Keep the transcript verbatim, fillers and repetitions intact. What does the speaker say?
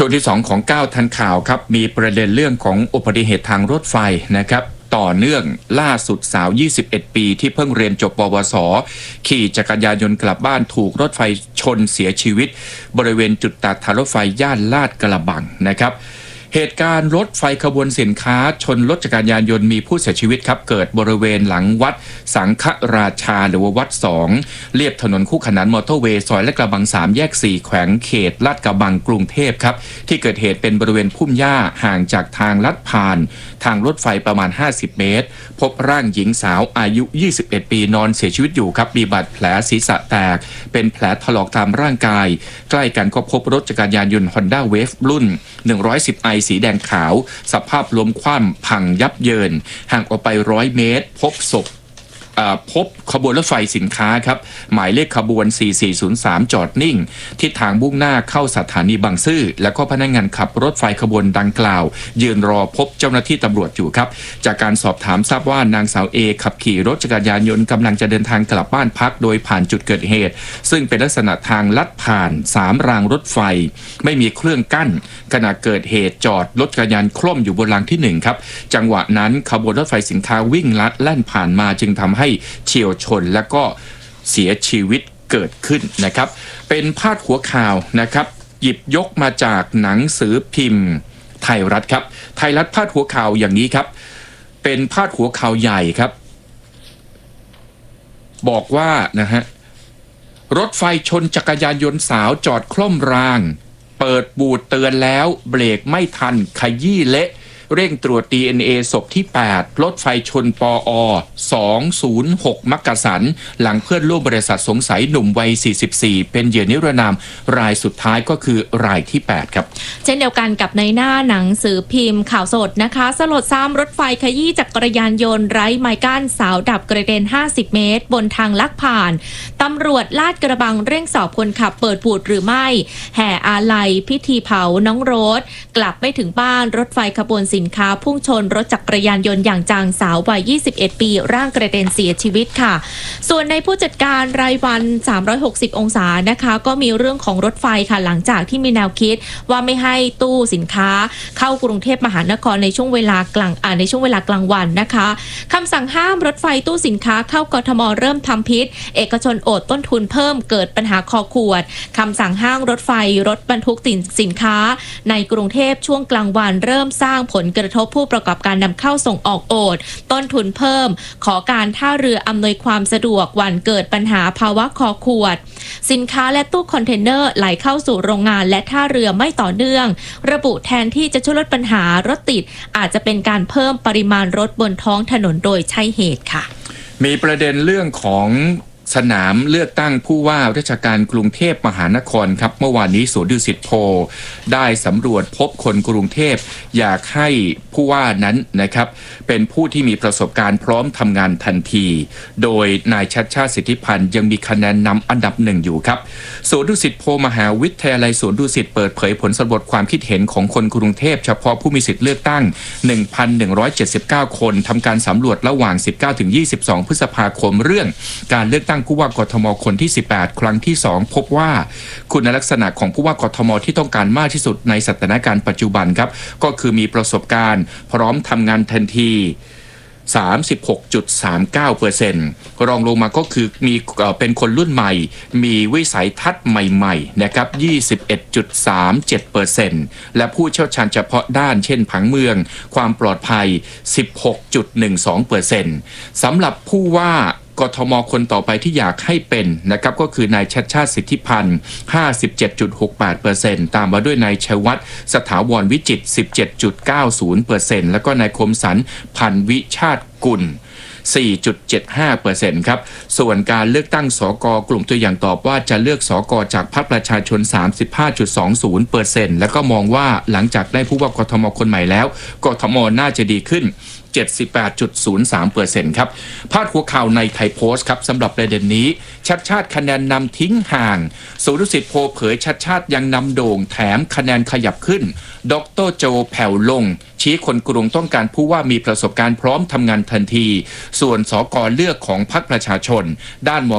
ช่วงที่สองของเก้าทันข่าวครับมีประเด็นเรื่องของอุบัติเหตุทางรถไฟนะครับต่อเนื่องล่าสุดสาวยี่สิบเอ็ดปีที่เพิ่งเรียนจบปวสขี่จักรยานยนต์กลับบ้านถูกรถไฟชนเสียชีวิตบริเวณจุดตัดทางรถไฟย่านลาดกระบังนะครับเหตุการณ์รถไฟขบวนสินค้าชนรถจักรยานยนต์มีผู้เสียชีวิตครับเกิดบริเวณหลังวัดสังฆราชาหรือว่าวัดสองเลียบถนนคู่ขนานมอเตอร์เวย์ซอยลาดกระบังสามแยกสี่แขวงเขตลาดกระบังกรุงเทพครับที่เกิดเหตุเป็นบริเวณพุ่มหญ้าห่างจากทางลัดผ่านทางรถไฟประมาณห้าสิบเมตรพบร่างหญิงสาวอายุยี่สิบเอ็ดปีนอนเสียชีวิตอยู่ครับมีบาดแผลศีรษะแตกเป็นแผลถลอกตามร่างกายใกล้กันก็พบรถจักรยานยนต์ Honda Wave รุ่นหนึ่งร้อยสิบไอสีแดงขาวสภาพล้มคว่ำพังยับเยินห่างออกไปร้อยเมตรพบศพพบขบวนรถไฟสินค้าครับหมายเลขขบวนสี่สี่ศูนย์สามจอดนิ่งทิศทางมุ่งหน้าเข้าสถานีบางซื่อแล้วก็พนักงานขับรถไฟขบวนดังกล่าวยืนรอพบเจ้าหน้าที่ตำรวจอยู่ครับจากการสอบถามทราบว่านางสาวเอขับขี่รถจักรยานยนต์กำลังจะเดินทางกลับบ้านพักโดยผ่านจุดเกิดเหตุซึ่งเป็นลักษณะทางลัดผ่านสามรางรถไฟไม่มีเครื่องกั้นขณะเกิดเหตุจอดรถจักรยานคล่อมอยู่บนรางที่หนึ่งครับจังหวะนั้นขบวนรถไฟสินค้าวิ่งลัดแล่นผ่านมาจึงทำให้เฉี่ยวชนและก็เสียชีวิตเกิดขึ้นนะครับเป็นพาดหัวข่าวนะครับหยิบยกมาจากหนังสือพิมพ์ไทยรัฐครับไทยรัฐพาดหัวข่าวอย่างนี้ครับเป็นพาดหัวข่าวใหญ่ครับบอกว่านะฮะรถไฟชนจักรยานยนต์สาวจอดคล่อมรางเปิดบูดเตือนแล้วเบรกไม่ทันขยี้เละเร่งตรวจ ดี เอ็น เอ ศพที่แปดรถไฟชนปอสองศูนย์หกมักกะสันหลังเพื่อนร่วมบริษัทสงสัยหนุ่มวัยสี่สิบสี่เป็นเหยื่อนิรนามรายสุดท้ายก็คือรายที่แปดครับเช่นเดียวกันกับในหน้าหนังสือพิมพ์ข่าวสดนะคะสลดซ้ำรถไฟขยี้จักรยานยนต์ไร้ไม้กั้นสาวดับกระเด็นห้าสิบเมตรบนทางลักผ่านตำรวจลาดกระบังเร่งสอบคนขับเปิดบูดหรือไม่แห่อาลัยพิธีเผาน้องโรสกลับไม่ถึงบ้านรถไฟขบวนสินค้าพุ่งชนรถจักรยานยนต์อย่างจังสาววัยยี่สิบเอ็ดปีร่างกระเด็นเสียชีวิตค่ะส่วนในผู้จัดการรายวันสามร้อยหกสิบองศานะคะก็มีเรื่องของรถไฟค่ะหลังจากที่มีแนวคิดว่าไม่ให้ตู้สินค้าเข้ากรุงเทพมหานครในช่วงเวลากลางอ่าในช่วงเวลากลางวันนะคะคำสั่งห้ามรถไฟตู้สินค้าเข้ากทมเริ่มทำพิษเอกชนโอดต้นทุนเพิ่มเกิดปัญหาคอขวดคำสั่งห้ามรถไฟรถบรรทุกสินค้าในกรุงเทพช่วงกลางวันเริ่มสร้างผลกระทบผู้ประกอบการนำเข้าส่งออกโอดต้นทุนเพิ่มขอการท่าเรืออำนวยความสะดวกวันเกิดปัญหาภาวะคอขวดสินค้าและตู้คอนเทนเนอร์ไหลเข้าสู่โรงงานและท่าเรือไม่ต่อเนื่องระบุแทนที่จะช่วยลดปัญหารถติดอาจจะเป็นการเพิ่มปริมาณรถบนท้องถนนโดยใช่เหตุค่ะมีประเด็นเรื่องของสนามเลือกตั้งผู้ว่าราชการกรุงเทพมหานครครับเมื่อวานนี้ศูนย์ดุสิตโพลได้สำรวจพบคนกรุงเทพอยากให้ผู้ว่านั้นนะครับเป็นผู้ที่มีประสบการณ์พร้อมทำงานทันทีโดยนายชัชชาติสิทธิพันธ์ยังมีคะแนนนำอันดับหนึ่งอยู่ครับศูนย์ดุสิตโพลมหาวิทยาลัยสวนดุสิตเปิดเผยผลสำรวจความคิดเห็นของคนกรุงเทพเฉพาะผู้มีสิทธิ์เลือกตั้ง หนึ่งพันหนึ่งร้อยเจ็ดสิบเก้า คนทำการสำรวจระหว่าง สิบเก้าถึงยี่สิบสอง พฤษภาคมเรื่องการเลือกตั้งผู้ว่ากทมคนที่สิบแปดครั้งที่สองพบว่าคุณลักษณะของผู้ว่ากทมที่ต้องการมากที่สุดในสถานการณ์ปัจจุบันครับก็คือมีประสบการณ์พร้อมทำงานทันที สามสิบหกจุดสามเก้าเปอร์เซ็นต์ รองลงมาก็คือมีเป็นคนรุ่นใหม่มีวิสัยทัศน์ใหม่ๆนะครับ ยี่สิบเอ็ดจุดสามเจ็ดเปอร์เซ็นต์ และผู้เชี่ยวชาญเฉพาะด้านเช่นผังเมืองความปลอดภัย สิบหกจุดหนึ่งสองเปอร์เซ็นต์ สำหรับผู้ว่ากทมคนต่อไปที่อยากให้เป็นนะครับก็คือนายชัชชาติสิทธิพันธ์ ห้าสิบเจ็ดจุดหกแปดเปอร์เซ็นต์ ตามมาด้วยนายชัยวัฒน์สถาวรวิจิตร สิบเจ็ดจุดเก้าศูนย์เปอร์เซ็นต์ แล้วก็นายคมสันต์พันวิชาติกุล สี่จุดเจ็ดห้าเปอร์เซ็นต์ ครับส่วนการเลือกตั้งสกกลุ่มตัวอย่างตอบว่าจะเลือกสกจากพรรคประชาชน สามสิบห้าจุดสองศูนย์เปอร์เซ็นต์ แล้วก็มองว่าหลังจากได้ผู้ว่ากทมคนใหม่แล้วกทมน่าจะดีขึ้น เจ็ดสิบแปดจุดศูนย์สามเปอร์เซ็นต์ ครับพาดหัวข่าวในไทยโพสต์ครับสำหรับประเด็นนี้ชัดชาติคะแนนนำทิ้งห่างศูนย์ดุสิตโพลเผยชัดชาติยังนำโด่งแถมคะแนนขยับขึ้นดร.โจแผ่วลงชี้คนกรุงต้องการผู้ว่ามีประสบการณ์พร้อมทำงานทันทีส่วนสกเลือกของพรรคประชาชนด้านหมอ